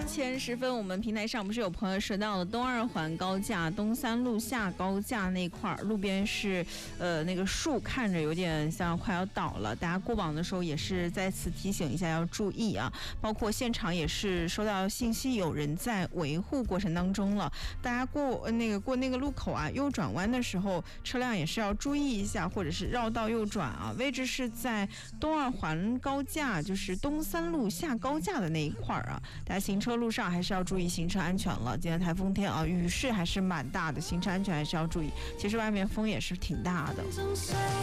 前10分，我们平台上不是有朋友说到了东2环高架、东3路下高架那块儿，路边是那个树看着有点像快要倒了，大家过往的时候也是再次提醒一下要注意啊。包括现场也是收到信息，有人在维护过程当中了，大家过那个路口啊，右转弯的时候车辆也是要注意一下，或者是绕道右转啊。位置是在东2环高架，就是东3路下高架的那一块儿啊，大家行车路上还是要注意行车安全了。今天台风天啊，雨势还是蛮大的，行车安全还是要注意。其实外面风也是挺大的。